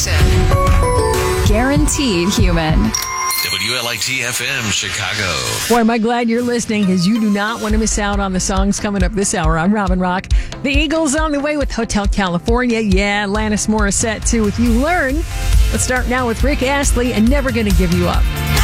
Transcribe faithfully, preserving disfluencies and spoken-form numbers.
station. Guaranteed human. W L I T F M Chicago. Boy, am I glad you're listening, because you do not want to miss out on the songs coming up this hour. I'm Robin Rock. The Eagles on the way with Hotel California. Yeah, Alanis Morissette too with You Learn. Let's start now with Rick Astley and Never Gonna Give You Up.